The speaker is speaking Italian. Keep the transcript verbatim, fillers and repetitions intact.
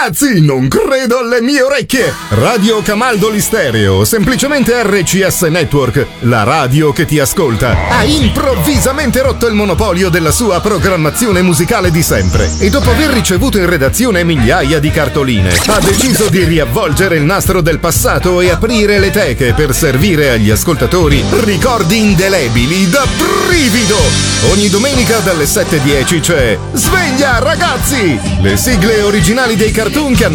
Ragazzi, non credo alle mie orecchie! Radio Camaldoli Stereo, semplicemente R C S Network, la radio che ti ascolta, ha improvvisamente rotto il monopolio della sua programmazione musicale di sempre e dopo aver ricevuto in redazione migliaia di cartoline, ha deciso di riavvolgere il nastro del passato e aprire le teche per servire agli ascoltatori ricordi indelebili da brivido. Ogni domenica dalle sette e dieci c'è Sveglia ragazzi! Le sigle originali dei cartoon che hanno